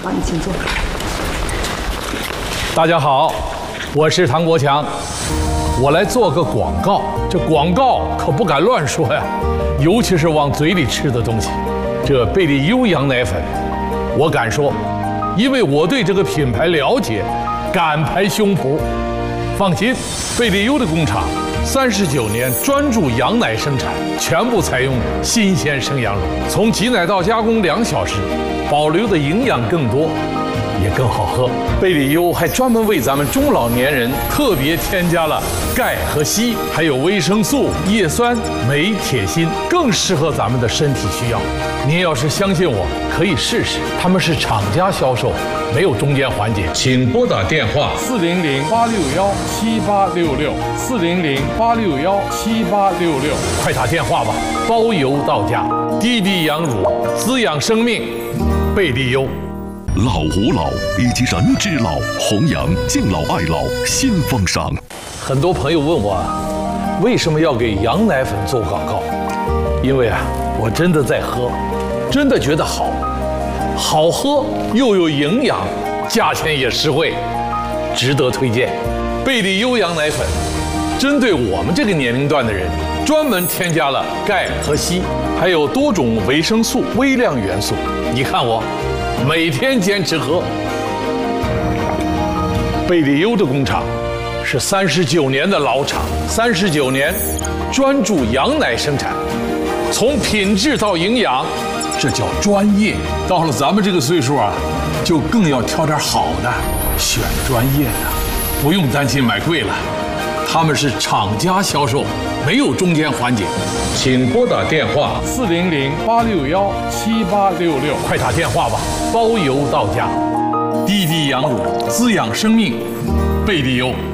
好，你请坐。 大家好，我是唐国强，我来做个广告。这广告可不敢乱说呀，尤其是往嘴里吃的东西。这贝利优羊奶粉，我敢说，因为我对这个品牌了解，敢拍胸脯。放心，贝利优的工厂39年专注羊奶生产，全部采用新鲜生羊乳，从挤奶到加工2小时，保留的营养更多，也更好喝。贝利优还专门为咱们中老年人特别添加了钙和硒，还有维生素、叶酸、镁、铁、锌，更适合咱们的身体需要。您要是相信我，可以试试。他们是厂家销售，没有中间环节。请拨打电话400-861-7866，400-861-7866，快打电话吧，包邮到家。滴滴羊乳，滋养生命，贝利优。 老吾老以及人之老，弘扬敬老爱老新风尚。 很多朋友问我，为什么要给羊奶粉做广告？因为我真的在喝，真的觉得好喝又有营养，价钱也实惠，值得推荐。贝利优羊奶粉针对我们这个年龄段的人，专门添加了钙和硒，还有多种维生素、微量元素。你看我每天坚持喝。贝利优的工厂是39年的老厂，39年专注羊奶生产，从品质到营养，这叫专业。到了咱们这个岁数就更要挑点好的，选专业的，不用担心买贵了。他们是厂家销售，没有中间环节。请拨打电话400-861-7866，快打电话吧，包邮到家。滴滴羊乳，滋养生命，贝利优。